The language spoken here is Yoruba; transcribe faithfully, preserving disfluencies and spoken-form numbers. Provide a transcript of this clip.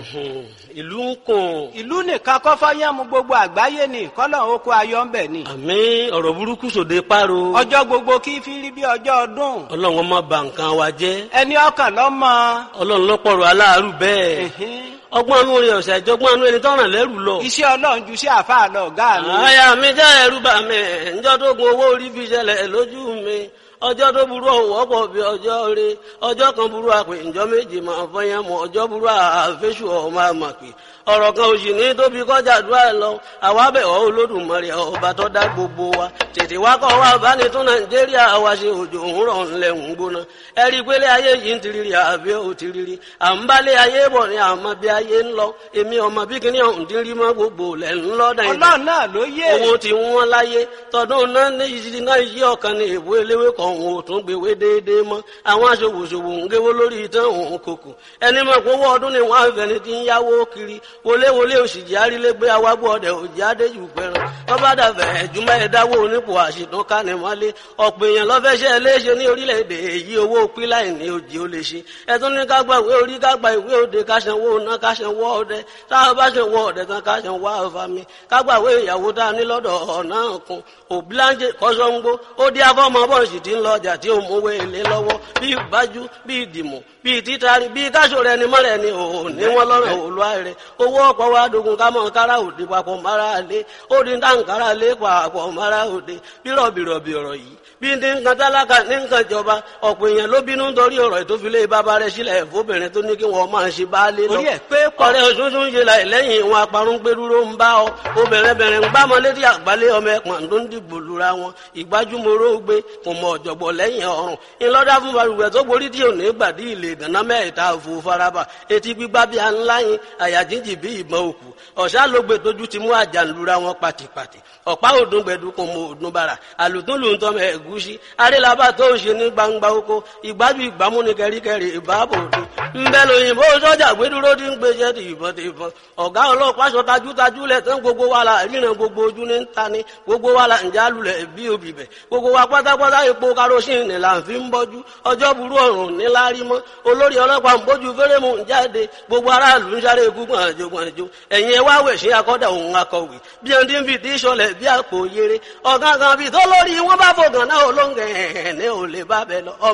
ìlú ń kùn. ìlú nìkan kọ́ fọ́yánmu gbogbo àgbáyé ni kọ́lọ̀ oko ayọ̀ ń bẹ̀ ni. àmì ọ̀rọ̀ burúkú sòde páro. ọjọ́ gbogbo kí fi rí bí ọjọ́ ọdún. ọlọ́run má bà nǹkan wa jẹ́. ẹni ọkàn lọ́mọ. ọlọ́run lọ́pọ̀rọ̀ aláàrú bẹ́ẹ̀. ọgbọ́n inú rẹ̀ ọ̀sẹ̀ ìjọgbọ́n inú ẹni tọ́ràn lẹ́rù lọ. iṣẹ́ ọlọ́run ju sí àfáà lọ ọ̀gá mi. àyà mi jẹ́ ẹ̀rù bà mí ǹjọ́ tó gun owó orí fi ṣẹlẹ̀ lójú mi. ọjọ́ tó burú ọ̀wọ́ pọ̀ bí ọjọ́ rẹ ọjọ́ kan burú àpè ǹjọ́ méje máa fọyín mọ́ ọjọ́ burú àfẹ́sù ọmọ àmàpè ọ̀rọ̀ kan òsì ní tóbi kọjá àdúrà lọ àwa bẹ̀ ọ́ Olódùmarè ọba tó dá gbogbo wa tètè wá kọ́ wa bá ní tún Nàìjíríà wa ṣe òjò ń rọ̀ ńlẹ̀ ń gbóná ẹ rí i pé lé ayé yìí ń tiriri àbí ò tiriri à ń bá lé ayé bọ̀ ní àmọ́ bí ayé ń lọ èmi ọmọ bí kíní ọ̀hún ti rí mọ́ gbogbo lẹ̀ ń lọ dàn Ọlọ́run náà ló yé owó ti wọ́n láyé tọdún náà ní ìṣirí náà yí ọ̀kan ní èbó eléwé kan òun ò tún gbèwé déédéé mọ́ àwọn aṣòwòṣòwò ń géwó lórí ìtàn òun kòkò ẹni mọ̀ pé owó ọdún ni wọ́n á fẹ́ni ti ń yáwó kiri wọléwọlé òṣìjì arílégbé awágbó ọdẹ òjì adéjù pẹran tọ́ba dàbẹ̀ ẹ̀júmọ́ ẹ̀dáwó onípò àṣìtún kánimọ́lé ọ̀pọ̀ èèyàn lọ́fẹ́ṣẹ́ léṣe ní orílẹ̀-èdè èyí owó píláì ní òjì ó lè ṣe ẹ̀tún ní ká gba ìwé orí ká gba ìwé òde ká sanwó ná ká sanwó ọdẹ táwọn bá sanwó ọdẹ tán ká sanwó àfàmì ká gba ìwé ìyàwó tá a ní lọ́dọ̀ ọ̀nà kan òbíláńjẹ kọ́sọ́ngbó ó dí afọ́mọ bọ́ọ̀sì tí ń lọ ọjà tí ó mówó èlé lọ́wọ́ bí ìbájú bí ìdìmọ̀ bí títàrí bí káṣọ rẹ ni mọ́rẹ̀ ni òun ní wọ́n lọ́rọ̀ òlúwa rẹ̀ owó ọ̀pọ̀ wa dogun ká mọ̀ kára òde papọ̀ mara lé ó di dáǹkárá lé papọ̀ mara òde bírọ̀bìrọ̀bì ọ̀rọ̀ yìí bí ní nǹkan tálákà ní nǹkan ìjọba ọ̀pọ̀ èèyàn ló bínú nítorí ọ̀rọ̀ ìtòfilé bàbá rẹ̀ sílẹ̀ fóbìnrin tó ní kí wọ́n máa ṣe baálé lọ. orí ẹ̀ pé pọ̀ ọ̀rẹ́ òṣùṣù ń ṣe láì lẹ́yìn ìwọn aparun pé dúró ń bá ọ obìnrin bẹ̀rẹ̀ ń gbámọ létí àgbálẹ̀ ọmọ ẹ̀pọ̀n tó ń dìbò lura wọn ìgbájúmọ́rọ́ gbé kò mọ ọ̀jọ̀gbọ̀ lẹ́yìn ọ̀run ńlọ́dá fún balùwẹ̀ tó borí tí ò ní gbàdí ilé ìdáná mẹ́ta òfò faraba etí gbígbá bí a ńlá yín àyà jíjì bí ìbọn òkú ọ̀sá ló gbé tójú ti mú àjànlura wọn pàtìpàtì ọ̀pá òdùn gbẹ̀dú kò mọ òdùn bàrà àlùtún lù ń tọ́ mẹ́ ẹ̀gúsí arélabà tó ń ṣe ní gbangba oko ìgbájú ìgbámú ní kẹríkẹrí ìbáàbò òde ńbẹ lóyìnbó sọ́jà gbẹdúró ti ń gbèsè ti ìbọn ti ìbọn ọ̀gá ọlọ́pàá sọ tajútajú lẹ̀ tán gbogbo wa la ríran gbogbo ojú ní ta ni gbogbo wa la ǹjẹ́ alulẹ̀ bí obì bẹ̀ gbogbo wa pátápátá epo karosíìnì là ń fi ń bọ́jú ọjọ́ burú ọ̀run níláárí mọ́ olórí ọlọ́pàá ń bójú fẹ́rẹ́mù ń jáde gbogbo aráàlú ń sáré gúngbọ̀n àjò gbọ̀njò ẹ̀yìn ẹ̀ wá wẹ̀ sí akọ́dà òun akọ̀wé bí ẹni tí ń fi tí sọlẹ̀ bí àpò yere ọ̀gángan bíi tó lórí wọn bá fògàn náà olóńgẹ̀ ẹ̀ ní ò lè bá bẹ lọ